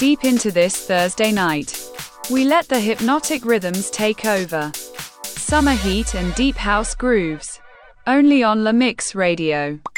deep into this Thursday night. We let the hypnotic rhythms take over. Summer heat and deep house grooves. Only on La Mix Radio.